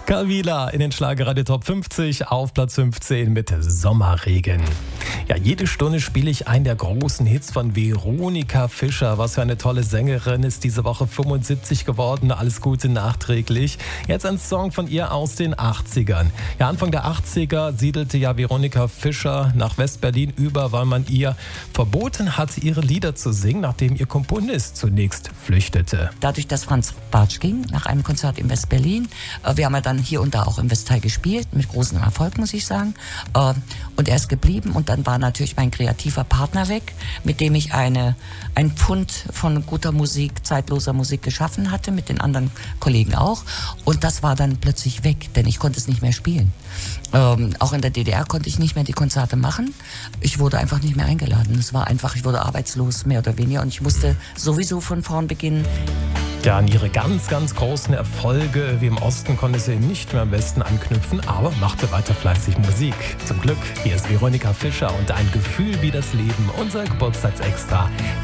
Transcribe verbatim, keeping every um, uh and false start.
Calvila in den Schlagerradio Top fünfzig auf Platz fünfzehn mit Sommerregen. Ja, jede Stunde spiele ich einen der großen Hits von Veronika Fischer. Was für eine tolle Sängerin, ist diese Woche fünfundsiebzig geworden. Alles Gute nachträglich. Jetzt ein Song von ihr aus den achtzigern. Ja, Anfang der achtziger siedelte ja Veronika Fischer nach West-Berlin über, weil man ihr verboten hat, ihre Lieder zu singen, nachdem ihr Komponist zunächst flüchtete. Dadurch, dass Franz Bartsch ging, nach einem Konzert in West-Berlin, äh, wir haben ja dann hier und da auch im Westteil gespielt, mit großem Erfolg, muss ich sagen. Äh, und er ist geblieben und dann war natürlich mein kreativer Partner weg, mit dem ich eine, ein Pfund von guter Musik, zeitloser Musik geschaffen hatte, mit den anderen Kollegen auch. Und das war dann plötzlich weg, denn ich konnte es nicht mehr spielen. Ähm, auch in der D D R konnte ich nicht mehr die Konzerte machen. Ich wurde einfach nicht mehr eingeladen. Es war einfach, ich wurde arbeitslos, mehr oder weniger. Und ich musste sowieso von vorn beginnen. Ja, an ihre ganz, ganz großen Erfolge wie im Osten konnte sie nicht mehr am besten anknüpfen, aber machte weiter fleißig Musik. Zum Glück, hier ist Veronika Fischer und ein Gefühl wie das Leben, unser Geburtstagsextra.